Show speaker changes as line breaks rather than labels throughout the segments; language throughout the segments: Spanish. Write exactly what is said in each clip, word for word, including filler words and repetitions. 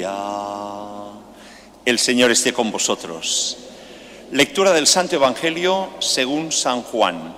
El Señor esté con vosotros. Lectura del Santo Evangelio según San Juan.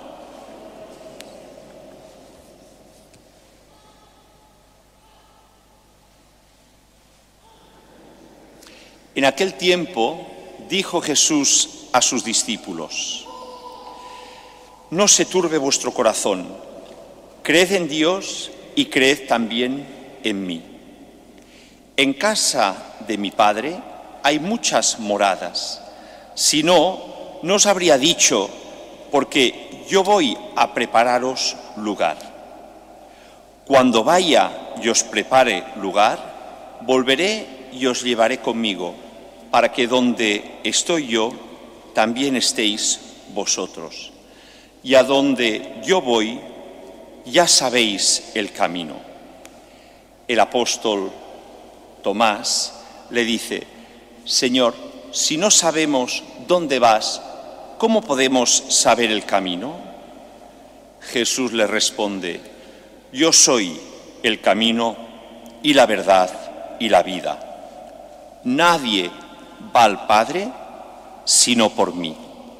En aquel tiempo dijo Jesús a sus discípulos: no se turbe vuestro corazón, creed en Dios y creed también en mí. En casa de mi Padre hay muchas moradas, si no, no os habría dicho, porque yo voy a prepararos lugar. Cuando vaya y os prepare lugar, volveré y os llevaré conmigo, para que donde estoy yo, también estéis vosotros. Y a donde yo voy, ya sabéis el camino. El apóstol Tomás le dice: Señor, si no sabemos dónde vas, ¿cómo podemos saber el camino? Jesús le responde: yo soy el camino y la verdad y la vida. Nadie va al Padre sino por mí.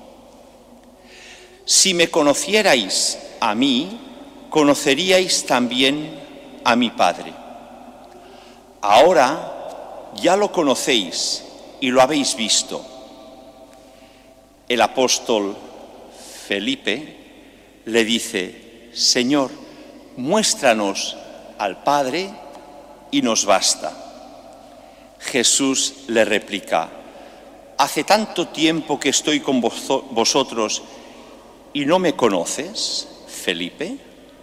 Si me conocierais a mí, conoceríais también a mi Padre. Ahora ya lo conocéis y lo habéis visto. El apóstol Felipe le dice: Señor, muéstranos al Padre y nos basta. Jesús le replica: ¿hace tanto tiempo que estoy con vosotros y no me conoces, Felipe?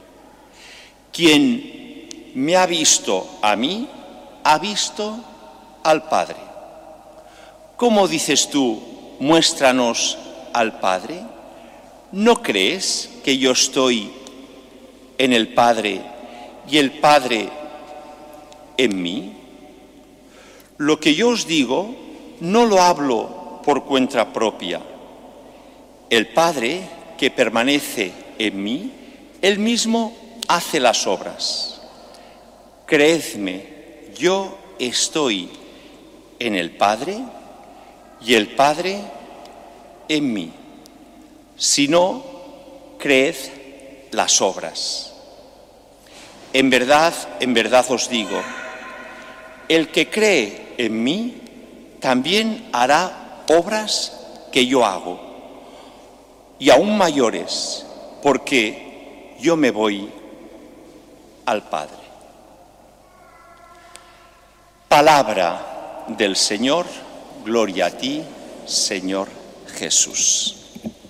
Quien me ha visto a mí, ha visto al Padre. ¿Cómo dices tú, muéstranos al Padre? ¿No crees que yo estoy en el Padre y el Padre en mí? Lo que yo os digo no lo hablo por cuenta propia. El Padre que permanece en mí, Él mismo hace las obras. Creedme, yo estoy en el Padre y el Padre en mí. Si no, creed las obras. En verdad, en verdad os digo, el que cree en mí también hará obras que yo hago, y aún mayores, porque yo me voy al Padre. Palabra del Señor, gloria a ti, Señor Jesús.